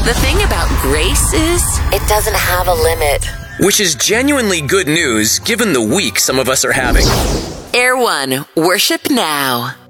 The thing about grace is, it doesn't have a limit. Which is genuinely good news given the week some of us are having. Air One, worship now.